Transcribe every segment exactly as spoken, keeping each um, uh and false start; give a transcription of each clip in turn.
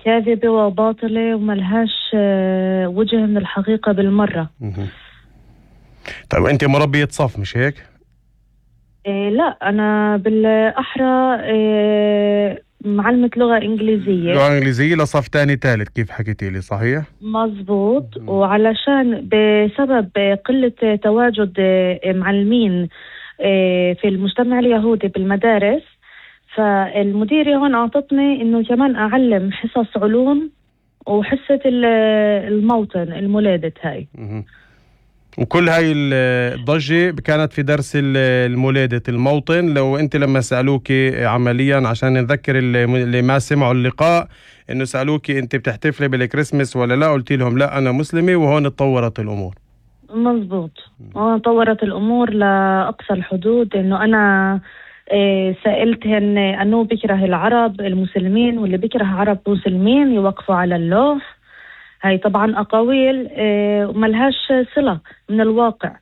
كاذبة وباطلة وملهاش وجه من الحقيقة بالمرة. طيب أنت مربية صف مش هيك؟ إيه لا، أنا بالأحرى إيه معلمة لغة إنجليزية. لغة إنجليزية لصف تاني ثالث كيف حكيتي لي، صحيح؟ مزبوط. وعلشان بسبب قلة تواجد معلمين في المجتمع اليهودي بالمدارس، فالمديرة هون أعطتني إنه كمان أعلم حصص علوم وحصة الموطن المولادة هاي. وكل هاي الضجة كانت في درس المولادة الموطن. لو أنت لما سألوك عمليا عشان نذكر اللي ما سمعوا اللقاء إنه سألوك أنت بتحتفلي بالكريسماس ولا لا، قلتي لهم لا أنا مسلمة، وهون اتطورت الأمور. مزبوط، هون اتطورت الأمور لأقصى الحدود. إنه أنا سألتهن أنه بكره العرب المسلمين واللي بكره عرب مسلمين يوقفوا على اللوح. هاي طبعا أقاويل ملهاش صلة من الواقع.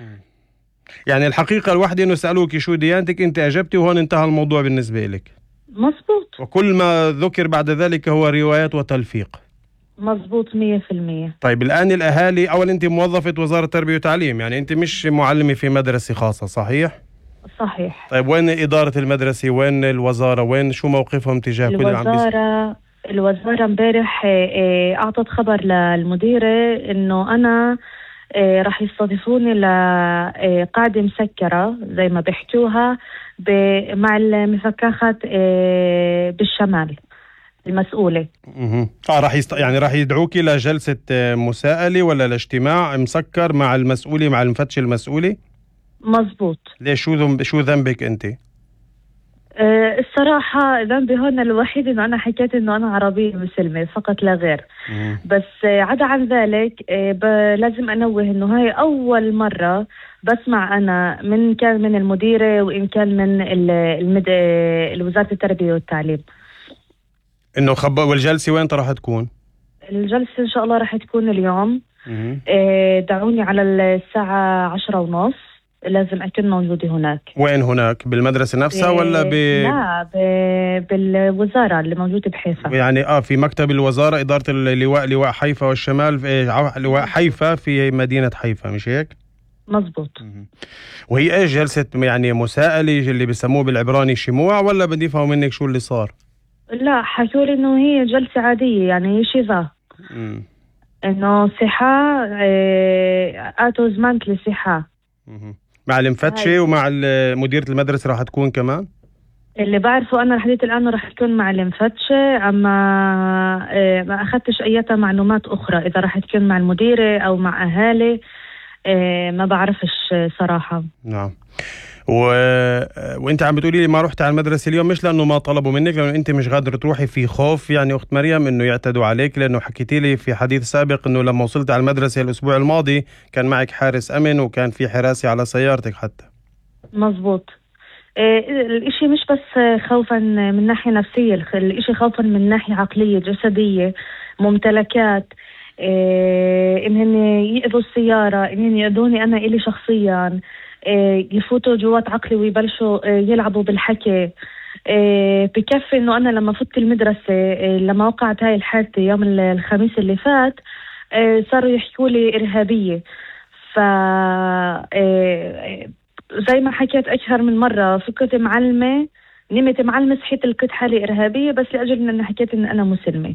يعني الحقيقة الوحدة إنه سألوك شو ديانتك، أنت أجبتي وهون انتهى الموضوع بالنسبة لك. مزبوط. وكل ما ذكر بعد ذلك هو روايات وتلفيق. مزبوط مية في المية. طيب الآن الأهالي، أول أنت موظفة وزارة التربية والتعليم، يعني أنت مش معلمة في مدرسة خاصة، صحيح؟ صحيح. طيب وين إدارة المدرسة، وين الوزارة، وين شو موقفهم تجاه كل عم بيصير؟ الوزارة الوزارة امبارح أعطت خبر للمديرة إنه أنا راح يستضيفوني لقاعدة مسكرة زي ما بيحكوها مع المفكخة بالشمال المسؤولة. اه راح يست... يعني راح يدعوكي لجلسة مساءلة ولا لاجتماع مسكر مع المسؤولة، مع المفتش المسؤولة؟ مزبوط. ليش؟ شو ذنب شو ذنبك انت؟ أه الصراحة ذنبي هون الوحيد انه انا حكيت انه انا عربية مسلمة فقط لا غير. مم. بس أه عدا عن ذلك أه لازم انوه انه هاي اول مرة بسمع انا من كان من المديرة وان كان من المد... وزارة التربية والتعليم انه خب. والجلسة وين راح تكون؟ الجلسة ان شاء الله راح تكون اليوم. أه دعوني على الساعة عشرة ونص، لازم أكون موجودة هناك. وين هناك؟ بالمدرسة نفسها ولا ب... لا ب... بالوزارة اللي موجودة بحيفا. يعني اه في مكتب الوزارة، إدارة اللواء، لواء حيفا والشمال، لواء حيفا في مدينة حيفا، مش هيك؟ مزبوط. وهي ايش جلسة يعني مساءلة اللي بيسموه بالعبراني شموع، ولا بدي افهم منك شو اللي صار؟ لا حكوا لي انه هي جلسة عادية، يعني شذا انه صحة اتوا زمانك للصحة مع المفتشة ومع مديرة المدرسة راح تكون كمان؟ اللي بعرفه أنا لحديت الآن راح تكون مع المفتشة، أما ما أخذتش أي معلومات أخرى إذا راح تكون مع المديرة أو مع أهالي، ما بعرفش صراحة. نعم. و... وانت عم بتقولي لي ما رحت على المدرسة اليوم، مش لأنه ما طلبوا منك، لأنه انت مش قادر تروحي في خوف يعني أخت مريم انه يعتدوا عليك، لأنه حكيتي لي في حديث سابق انه لما وصلت على المدرسة الأسبوع الماضي كان معك حارس أمن وكان في حراسة على سيارتك حتى. مزبوط. إيه الاشي مش بس خوفا من ناحية نفسية، الاشي خوفا من ناحية عقلية جسدية، ممتلكات، إيه إنهن يأذوا السيارة، إنهن يأذوني أنا إلي شخصيا، إيه يفوتوا جوات عقلي ويبلشوا إيه يلعبوا بالحكي. إيه بكفي إنه أنا لما فت المدرسة إيه لما وقعت هاي الحادثة يوم الخميس اللي فات، إيه صاروا يحكوا لي إرهابية. ف إيه زي ما حكيت أكثر من مرة، فكرت معلمة نمت معلمة صحيت لقيت حالي إرهابية بس لأجل أن حكيت أن أنا مسلمة.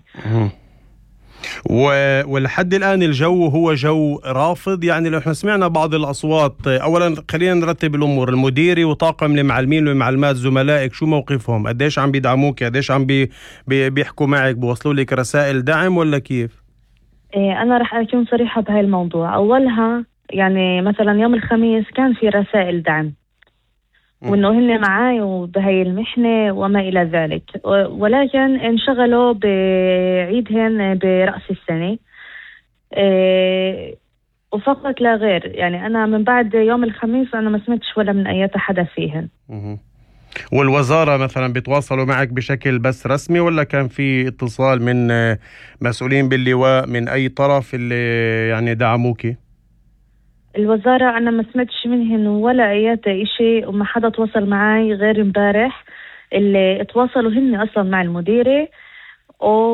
ولحد الآن الجو هو جو رافض، يعني لو احنا سمعنا بعض الأصوات. أولا خلينا نرتب الأمور، المديري وطاقم المعلمين والمعلمات زملائك شو موقفهم؟ قديش عم بيدعموك؟ قديش عم بي بي بيحكوا معك؟ بوصلوا لك رسائل دعم ولا كيف؟ إيه أنا رح أكون صريحة بهاي الموضوع. أولها يعني مثلا يوم الخميس كان في رسائل دعم وإنه هن معاي وبهاي المحنة وما إلى ذلك، ولكن انشغلوا بعيدهن برأس السنة إيه وفقط لا غير. يعني أنا من بعد يوم الخميس أنا ما سمعتش ولا من أي حدا فيهن. والوزارة مثلا بيتواصلوا معك بشكل بس رسمي ولا كان في اتصال من مسؤولين باللواء من أي طرف اللي يعني دعموكي؟ الوزارة أنا ما سمعتش منهن ولا أي شيء وما حدا تواصل معي غير امبارح اللي اتواصلوا هن أصلا مع المديرة.